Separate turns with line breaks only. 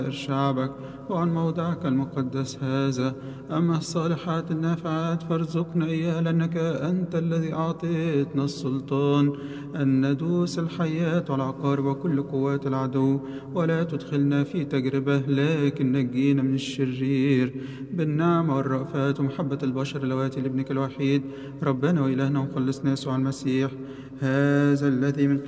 شعبك وعن موضعك المقدس هذا. أما الصالحات النافعات فارزقنا إياها، لأنك أنت الذي أعطيتنا السلطان أن ندوس الحيات والعقارب وكل قوات العدو، ولا تدخلنا في تجربة لكن نجينا من الشرير، بالنعمة والرأفات ومحبة البشر اللواتي لابنك الوحيد ربنا وإلهنا ومخلصنا يسوع المسيح، هذا الذي من